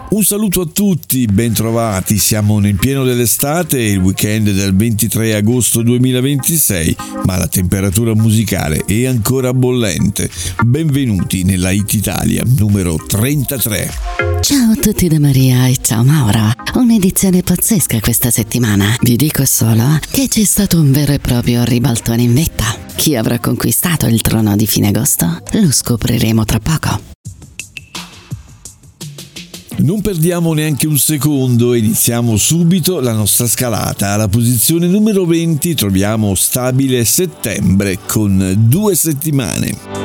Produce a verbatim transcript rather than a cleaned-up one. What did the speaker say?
Un saluto a tutti, bentrovati, siamo nel pieno dell'estate, il weekend del ventitré agosto duemilaventisei, ma la temperatura musicale è ancora bollente. Benvenuti nella Hit Italia numero trentatré. Ciao a tutti da Maria e ciao Maura. Un'edizione pazzesca questa settimana. Vi dico solo che c'è stato un vero e proprio ribaltone in vetta. Chi avrà conquistato il trono di fine agosto? Lo scopriremo tra poco. Non perdiamo neanche un secondo, iniziamo subito la nostra scalata. Alla posizione numero venti troviamo Stabile Settembre con Due settimane.